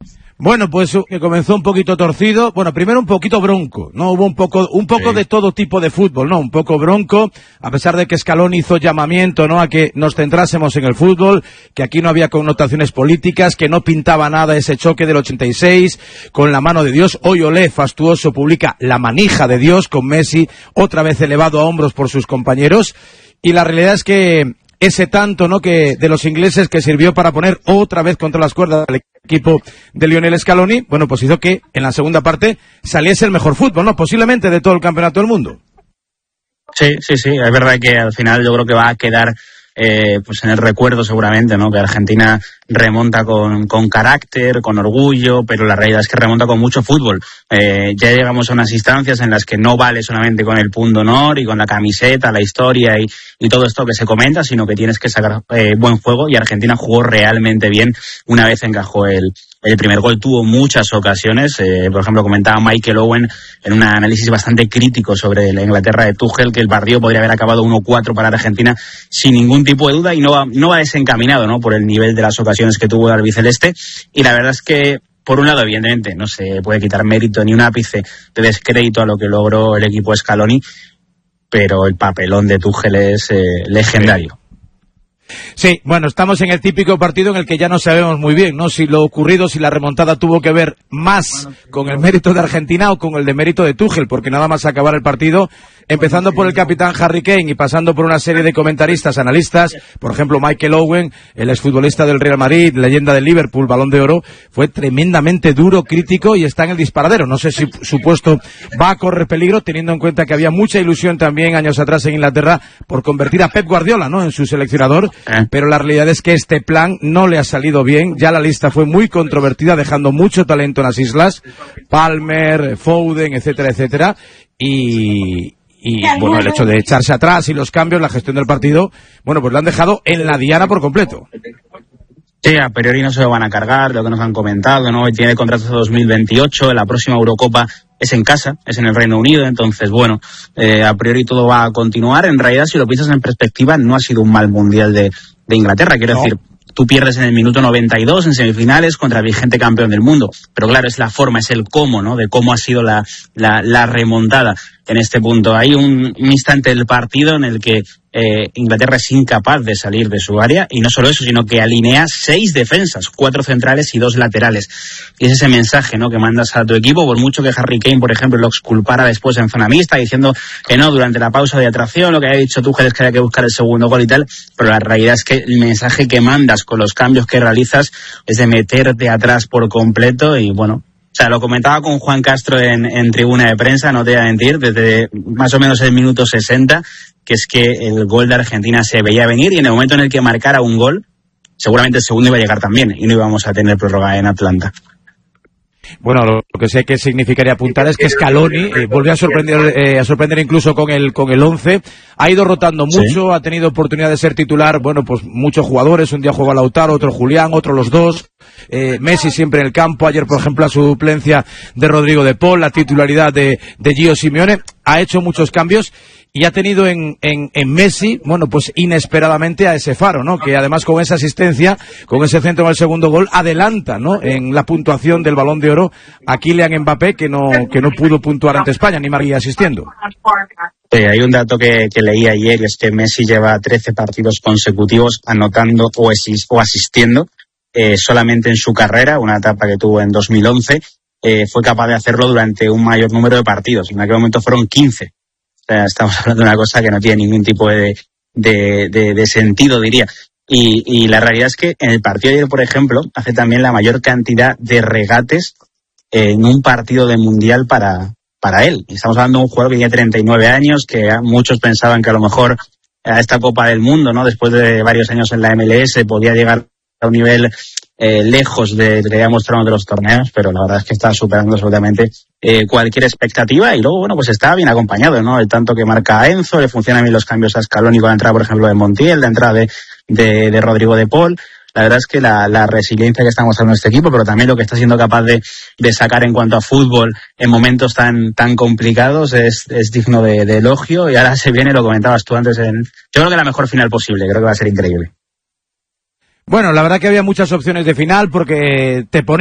Bueno, pues que comenzó un poquito torcido. Bueno, primero un poquito bronco, ¿no? Hubo un poco Sí. de todo tipo de fútbol, ¿no? Un poco bronco, a pesar de que Scaloni hizo llamamiento, ¿no? A que nos centrásemos en el fútbol, que aquí no había connotaciones políticas, que no pintaba nada ese choque del 86 con la mano de Dios. Hoy Olé, fastuoso, publica la manija de Dios con Messi, otra vez elevado a hombros por sus compañeros. Y la realidad es que ese tanto, ¿no?, que de los ingleses que sirvió para poner otra vez contra las cuerdas al equipo de Lionel Scaloni, bueno, pues hizo que en la segunda parte saliese el mejor fútbol, ¿no?, posiblemente de todo el campeonato del mundo. Sí, es verdad que al final yo creo que va a quedar pues en el recuerdo seguramente, ¿no? Que Argentina remonta con carácter, con orgullo, pero la realidad es que remonta con mucho fútbol. Ya llegamos a unas instancias en las que no vale solamente con el punto honor y con la camiseta, la historia y todo esto que se comenta, sino que tienes que sacar buen juego, y Argentina jugó realmente bien una vez encajó el primer gol. Tuvo muchas ocasiones, por ejemplo comentaba Michael Owen en un análisis bastante crítico sobre la Inglaterra de Tuchel, que el partido podría haber acabado 1-4 para Argentina sin ningún tipo de duda, y no va desencaminado, ¿no?, por el nivel de las ocasiones que tuvo el albiceleste. Y la verdad es que, por un lado, evidentemente no se puede quitar mérito ni un ápice de descrédito a lo que logró el equipo Scaloni, pero el papelón de Tuchel es legendario. Sí, bueno, estamos en el típico partido en el que ya no sabemos muy bien, ¿no?, si lo ocurrido, si la remontada tuvo que ver más con el mérito de Argentina o con el de mérito de Tuchel, porque nada más acabar el partido, empezando por el capitán Harry Kane y pasando por una serie de comentaristas, analistas, por ejemplo Michael Owen, el exfutbolista del Real Madrid, leyenda del Liverpool, Balón de Oro, fue tremendamente duro, crítico, y está en el disparadero. No sé si su puesto va a correr peligro, teniendo en cuenta que había mucha ilusión también años atrás en Inglaterra por convertir a Pep Guardiola, ¿no?, en su seleccionador, pero la realidad es que este plan no le ha salido bien. Ya la lista fue muy controvertida, dejando mucho talento en las islas, Palmer, Foden, etcétera, y bueno, el hecho de echarse atrás y los cambios, la gestión del partido, bueno, pues lo han dejado en la diana por completo. Sí, a priori no se lo van a cargar, lo que nos han comentado, ¿no? Tiene contrato hasta 2028, la próxima Eurocopa es en casa, es en el Reino Unido, entonces, bueno, a priori todo va a continuar. En realidad, si lo piensas en perspectiva, no ha sido un mal mundial de Inglaterra, quiero decir, tú pierdes en el minuto 92 en semifinales contra el vigente campeón del mundo, pero claro, es la forma, es el cómo, ¿no?, de cómo ha sido la remontada en este punto. Hay un instante del partido en el que Inglaterra es incapaz de salir de su área, y no solo eso, sino que alinea 6 defensas, 4 centrales y 2 laterales. Y es ese mensaje, ¿no?, que mandas a tu equipo, por mucho que Harry Kane, por ejemplo, lo exculpara después en zona mixta, diciendo que no, durante la pausa de atracción, lo que había dicho Tuchel es que había que buscar el segundo gol y tal, pero la realidad es que el mensaje que mandas con los cambios que realizas es de meterte atrás por completo. Y bueno, o sea, lo comentaba con Juan Castro en tribuna de prensa, no te voy a mentir, desde más o menos el minuto 60, que es que el gol de Argentina se veía venir, y en el momento en el que marcara un gol, seguramente el segundo iba a llegar también, y no íbamos a tener prórroga en Atlanta. Bueno, lo que sé que significaría apuntar es que Scaloni volvió a sorprender incluso con el 11, ha ido rotando mucho, ¿sí?, ha tenido oportunidad de ser titular, bueno, pues muchos jugadores, un día juega Lautaro, otro Julián, otro los dos, Messi siempre en el campo, ayer por ejemplo la suplencia de Rodrigo de Paul, la titularidad de Gio Simeone, ha hecho muchos cambios. Y ha tenido en Messi, bueno, pues inesperadamente a ese Faro, ¿no?, que además con esa asistencia, con ese centro en el segundo gol, adelanta, ¿no?, en la puntuación del Balón de Oro a Kylian Mbappé, que no pudo puntuar ante España, ni María asistiendo. Hay un dato que leí ayer, es que Messi lleva 13 partidos consecutivos anotando o asistiendo, solamente en su carrera, una etapa que tuvo en 2011, fue capaz de hacerlo durante un mayor número de partidos. En aquel momento fueron 15. O sea, estamos hablando de una cosa que no tiene ningún tipo de sentido, diría. Y la realidad es que en el partido de ayer, por ejemplo, hace también la mayor cantidad de regates en un partido de mundial para él. Y estamos hablando de un jugador que tiene 39 años, que muchos pensaban que a lo mejor a esta Copa del Mundo, ¿no?, después de varios años en la MLS, podía llegar a un nivel lejos de lo que había mostrado de los torneos, pero la verdad es que está superando absolutamente cualquier expectativa. Y luego, bueno, pues está bien acompañado, ¿no? El tanto que marca a Enzo, le funcionan bien los cambios a Scaloni con la entrada, por ejemplo, de Montiel, la entrada de Rodrigo de Paul. La verdad es que la resiliencia que está mostrando este equipo, pero también lo que está siendo capaz de sacar en cuanto a fútbol en momentos tan complicados es digno de elogio. Y ahora se viene, lo comentabas tú antes, yo creo que la mejor final posible, creo que va a ser increíble. Bueno, la verdad que había muchas opciones de final porque te ponía